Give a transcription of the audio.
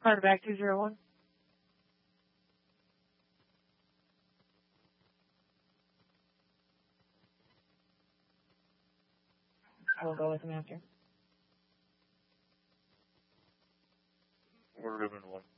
Carter back 201. I will go with him after. We're Ribbon 1.